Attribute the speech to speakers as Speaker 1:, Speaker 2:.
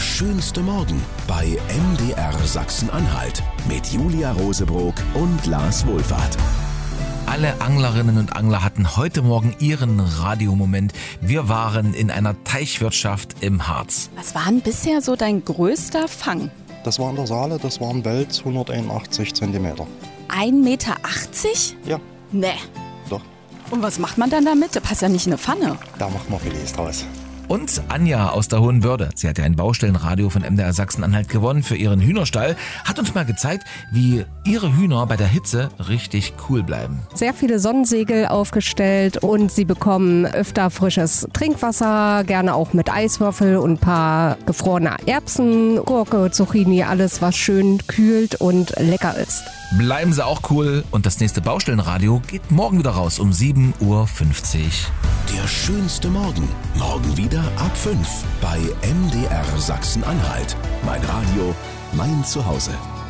Speaker 1: schönste Morgen bei MDR Sachsen-Anhalt mit Julia Rosebrock und Lars Wohlfahrt.
Speaker 2: Alle Anglerinnen und Angler hatten heute Morgen ihren Radiomoment. Wir waren in einer Teichwirtschaft im Harz.
Speaker 3: Was war denn bisher so dein größter Fang?
Speaker 4: Das war in der Saale, das waren Wels 181 cm.
Speaker 3: 1,80 Meter?
Speaker 4: Ja,
Speaker 3: Nee.
Speaker 4: doch.
Speaker 3: Und was macht man dann damit? Das passt ja nicht in eine Pfanne.
Speaker 4: Da macht man Filets draus.
Speaker 2: Und Anja aus der Hohenbörde, sie hat ja ein Baustellenradio von MDR Sachsen-Anhalt gewonnen für ihren Hühnerstall, hat uns mal gezeigt, wie ihre Hühner bei der Hitze richtig cool bleiben.
Speaker 5: Sehr viele Sonnensegel aufgestellt und sie bekommen öfter frisches Trinkwasser, gerne auch mit Eiswürfel und ein paar gefrorene Erbsen, Gurke, Zucchini, alles was schön kühlt und lecker ist.
Speaker 2: Bleiben Sie auch cool und das nächste Baustellenradio geht morgen wieder raus um 7:50 Uhr.
Speaker 1: Der schönste Morgen. Morgen wieder ab 5 bei MDR Sachsen-Anhalt. Mein Radio, mein Zuhause.